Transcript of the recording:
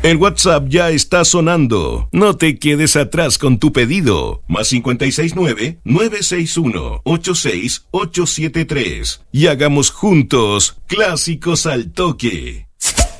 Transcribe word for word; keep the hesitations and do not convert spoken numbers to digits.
El WhatsApp ya está sonando. No te quedes atrás con tu pedido. Más cinco seis nueve, nueve seis uno, ocho seis ocho siete tres. Y hagamos juntos Clásicos al Toque.